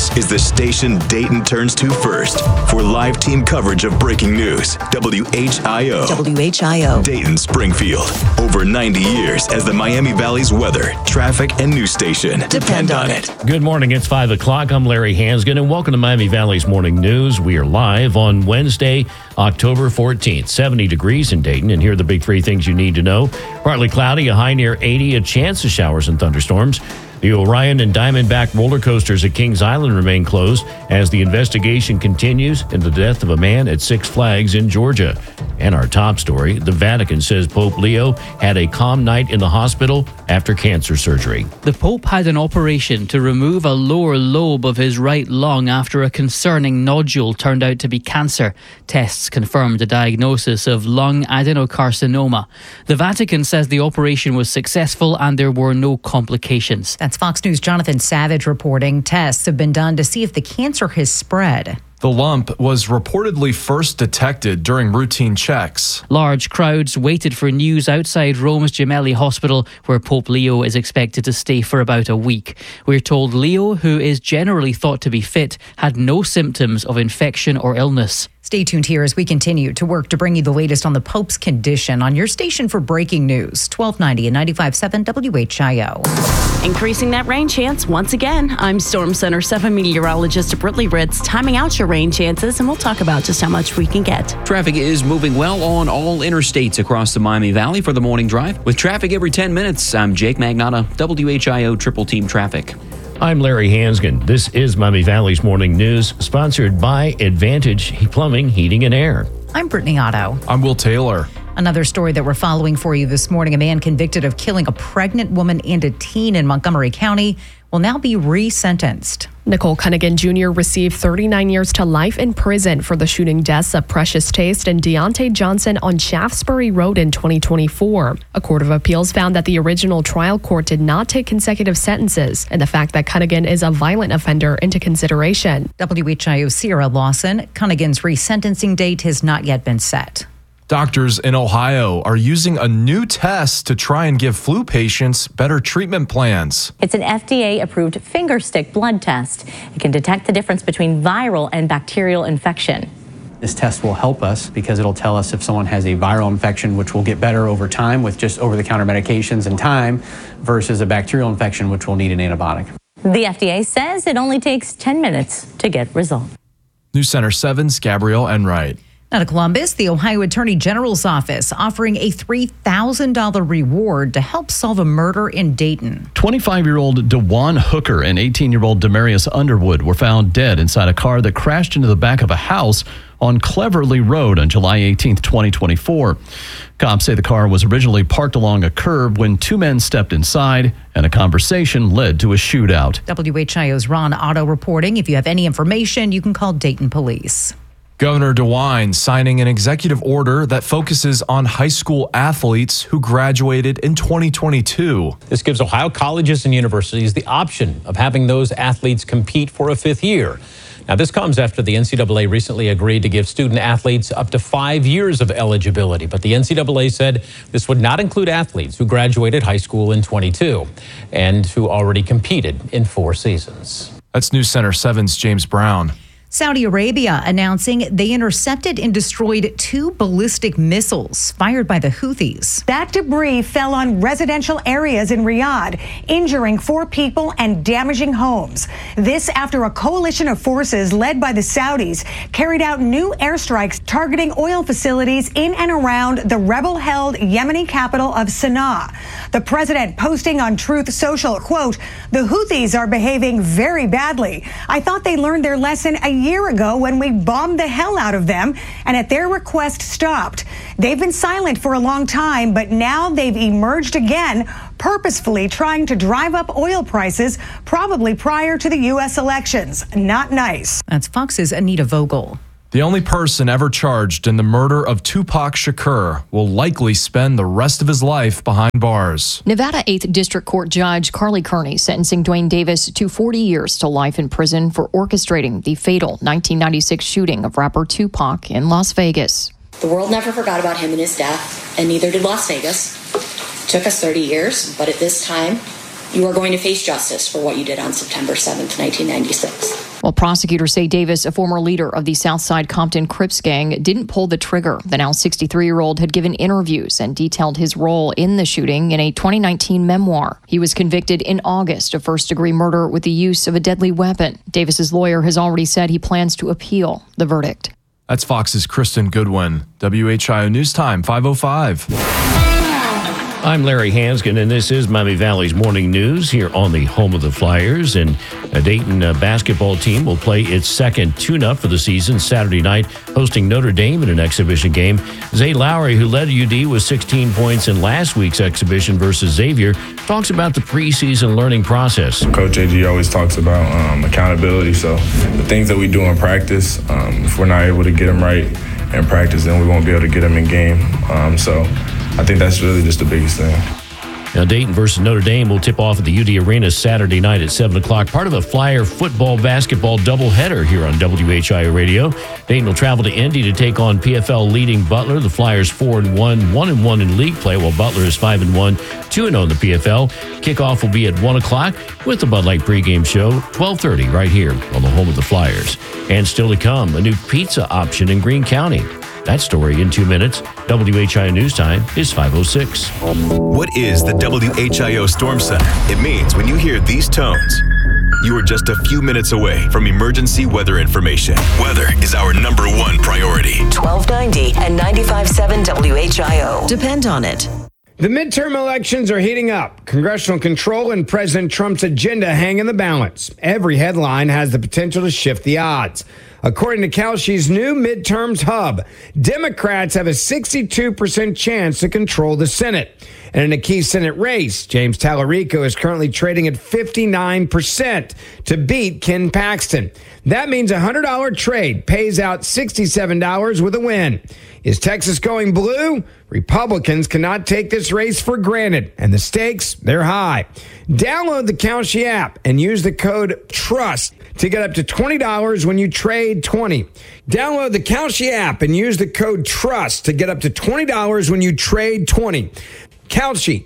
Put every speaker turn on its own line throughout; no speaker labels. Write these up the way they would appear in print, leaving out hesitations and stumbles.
This is the station Dayton turns to first for live team coverage of breaking news. WHIO.
WHIO.
Dayton, Springfield. Over 90 years as the Miami Valley's weather, traffic, and news station. Depend on it.
Good morning. It's 5 o'clock. I'm Larry Hansgen, and welcome to Miami Valley's Morning News. We are live on Wednesday, October 14th. 70 degrees in Dayton, and here are the big three things you need to know. Partly cloudy, a high near 80, a chance of showers and thunderstorms. The Orion and Diamondback roller coasters at Kings Island remain closed as the investigation continues into the death of a man at Six Flags in Georgia. And our top story, the Vatican says Pope Leo had a calm night in the hospital after cancer surgery.
The Pope had an operation to remove a lower lobe of his right lung after a concerning nodule turned out to be cancer. Tests confirmed a diagnosis of lung adenocarcinoma. The Vatican says the operation was successful and there were no complications.
That's Fox News' Jonathan Savage reporting. Tests have been done to see if the cancer has spread.
The lump was reportedly first detected during routine checks.
Large crowds waited for news outside Rome's Gemelli Hospital, where Pope Leo is expected to stay for about a week. We're told Leo, who is generally thought to be fit, had no symptoms of infection or illness.
Stay tuned here as we continue to work to bring you the latest on the Pope's condition on your station for breaking news, 1290 and 95.7 WHIO.
Increasing that rain chance once again. I'm Storm Center 7 meteorologist Brittany Ritz, timing out your rain chances, and we'll talk about just how much we can get.
Traffic is moving well on all interstates across the Miami Valley for the morning drive. With traffic every 10 minutes, I'm Jake Magnotta, WHIO Triple Team Traffic.
I'm Larry Hansgen. This is Miami Valley's Morning News, sponsored by Advantage Plumbing, Heating, and Air.
I'm Brittany Otto.
I'm Will Taylor.
Another story that we're following for you this morning. A man convicted of killing a pregnant woman and a teen in Montgomery County will now be resentenced.
Nicole Cunningham Jr. received 39 years to life in prison for the shooting deaths of Precious Taste and Deontay Johnson on Shaftesbury Road in 2024. A court of appeals found that the original trial court did not take consecutive sentences and the fact that Cunningham is a violent offender into consideration.
WHIO Sierra Lawson. Cunningham's resentencing date has not yet been set.
Doctors in Ohio are using a new test to try and give flu patients better treatment plans.
It's an FDA-approved finger stick blood test. It can detect the difference between viral and bacterial infection.
This test will help us because it'll tell us if someone has a viral infection, which will get better over time with just over-the-counter medications and time, versus a bacterial infection, which will need an antibiotic.
The FDA says it only takes 10 minutes to get results.
News Center 7's Gabrielle Enright.
Now to Columbus, the Ohio Attorney General's office offering a $3,000 reward to help solve a murder in Dayton.
25-year-old DeJuan Hooker and 18-year-old Demarius Underwood were found dead inside a car that crashed into the back of a house on Cleverly Road on July 18, 2024. Cops say the car was originally parked along a curb when two men stepped inside and a conversation led to a shootout.
WHIO's Ron Otto reporting. If you have any information, you can call Dayton Police.
Governor DeWine signing an executive order that focuses on high school athletes who graduated in 2022.
This gives Ohio colleges and universities the option of having those athletes compete for a fifth year. Now, this comes after the NCAA recently agreed to give student athletes up to 5 years of eligibility. But the NCAA said this would not include athletes who graduated high school in 22 and who already competed in 4 seasons.
That's News Center 7's James Brown.
Saudi Arabia announcing they intercepted and destroyed 2 ballistic missiles fired by the Houthis.
That debris fell on residential areas in Riyadh, injuring 4 people and damaging homes. This after a coalition of forces led by the Saudis carried out new airstrikes targeting oil facilities in and around the rebel-held Yemeni capital of Sana'a. The president posting on Truth Social, quote, "The Houthis are behaving very badly. I thought they learned their lesson a year ago when we bombed the hell out of them and at their request stopped. They've been silent for a long time, but now they've emerged again, purposefully trying to drive up oil prices, probably prior to the U.S. elections. Not nice."
That's Fox's Anita Vogel.
The only person ever charged in the murder of Tupac Shakur will likely spend the rest of his life behind bars.
Nevada 8th District Court Judge Carly Kearney sentencing Dwayne Davis to 40 years to life in prison for orchestrating the fatal 1996 shooting of rapper Tupac in Las Vegas.
The world never forgot about him and his death, and neither did Las Vegas. It took us 30 years, but at this time, You are going to face justice for what you did on September 7th, 1996.
Well, prosecutors say Davis, a former leader of the Southside Compton Crips gang, didn't pull the trigger. The now 63-year-old had given interviews and detailed his role in the shooting in a 2019 memoir. He was convicted in August of first-degree murder with the use of a deadly weapon. Davis's lawyer has already said he plans to appeal the verdict.
That's Fox's Kristen Goodwin. WHIO News Time, 5:05.
I'm Larry Hansgen, and this is Miami Valley's Morning News here on the home of the Flyers. And a Dayton basketball team will play its second tune-up for the season Saturday night, hosting Notre Dame in an exhibition game. Zay Lowry, who led UD with 16 points in last week's exhibition versus Xavier, talks about the preseason learning process.
Coach AG always talks about accountability. So the things that we do in practice, if we're not able to get them right in practice, then we won't be able to get them in game. So I think that's really just the biggest thing.
Now, Dayton versus Notre Dame will tip off at the UD Arena Saturday night at 7 o'clock, part of a Flyer football-basketball doubleheader here on WHIO Radio. Dayton will travel to Indy to take on PFL leading Butler. The Flyers 4-1, 1-1 in league play, while Butler is 5-1, 2-0 in the PFL. Kickoff will be at 1 o'clock with the Bud Light pregame show, 12:30 right here on the home of the Flyers. And still to come, a new pizza option in Greene County. That story in 2 minutes. WHIO News Time is 5:06.
What is the WHIO Storm Center? It means when you hear these tones, you are just a few minutes away from emergency weather information. Weather is our #1 priority.
1290 and 95.7 WHIO. Depend on it.
The midterm elections are heating up. Congressional control and President Trump's agenda hang in the balance. Every headline has the potential to shift the odds. According to Kalshi's new midterms hub, Democrats have a 62% chance to control the Senate. And in a key Senate race, James Tallarico is currently trading at 59% to beat Ken Paxton. That means a $100 trade pays out $67 with a win. Is Texas going blue? Republicans cannot take this race for granted, and the stakes, they're high. Download the Kalshi app and use the code TRUST to get up to $20 when you trade 20. Download the Kalshi app and use the code TRUST to get up to $20 when you trade 20. Kalshi,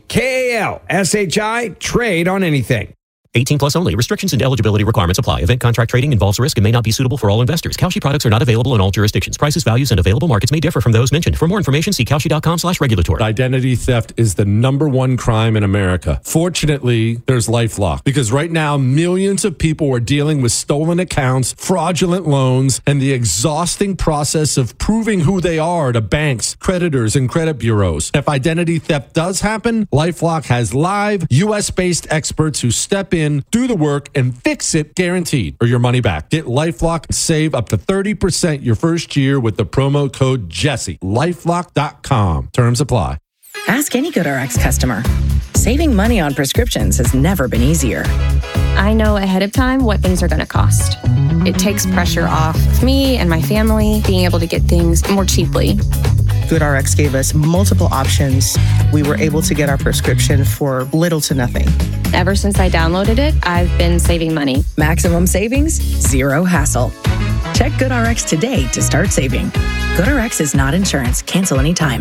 Kalshi, trade on anything.
18 plus only. Restrictions and eligibility requirements apply. Event contract trading involves risk and may not be suitable for all investors. Kalshi products are not available in all jurisdictions. Prices, values, and available markets may differ from those mentioned. For more information, see Kalshi.com/regulatory.
Identity theft is the #1 crime in America. Fortunately, there's LifeLock, because right now, millions of people are dealing with stolen accounts, fraudulent loans, and the exhausting process of proving who they are to banks, creditors, and credit bureaus. If identity theft does happen, LifeLock has live, U.S.-based experts who step in, do the work, and fix it, guaranteed, or your money back. Get LifeLock and save up to 30% your first year with the promo code Jesse. LifeLock.com. Terms apply.
Ask any GoodRx customer. Saving money on prescriptions has never been easier.
I know ahead of time what things are going to cost. It takes pressure off me and my family being able to get things more cheaply.
GoodRx gave us multiple options. We were able to get our prescription for little to nothing.
Ever since I downloaded it, I've been saving money.
Maximum savings, zero hassle. Check GoodRx today to start saving. GoodRx is not insurance. Cancel anytime.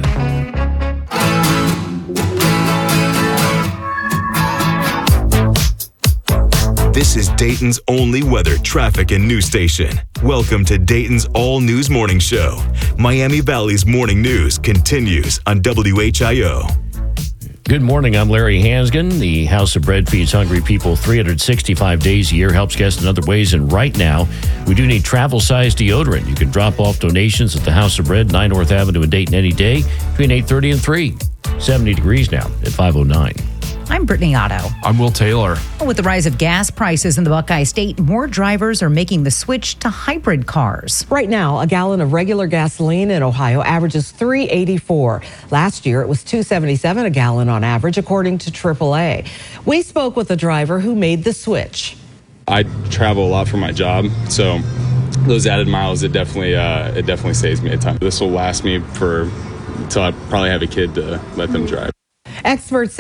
This is Dayton's only weather, traffic, and news station. Welcome to Dayton's All News Morning Show. Miami Valley's morning news continues on WHIO.
Good morning. I'm Larry Hansgen. The House of Bread feeds hungry people 365 days a year, helps guests in other ways. And right now, we do need travel-sized deodorant. You can drop off donations at the House of Bread, 9 North Avenue in Dayton any day between 8:30 and 3. 70 degrees now at 5:09.
I'm Brittany Otto.
I'm Will Taylor.
With the rise of gas prices in the Buckeye State, more drivers are making the switch to hybrid cars.
Right now, a gallon of regular gasoline in Ohio averages $3.84. Last year, it was $2.77 a gallon on average, according to AAA. We spoke with a driver who made the switch.
I travel a lot for my job, so those added miles, it definitely saves me a ton. This will last me until I probably have a kid to let them drive.
Experts say